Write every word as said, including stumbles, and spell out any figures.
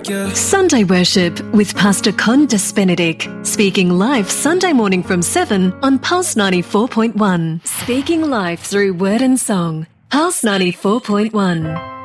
yeah. Sunday Worship with Pastor Condis Benedict, speaking live Sunday morning from seven on Pulse ninety-four point one. Speaking live through word and song. Pulse ninety-four point one.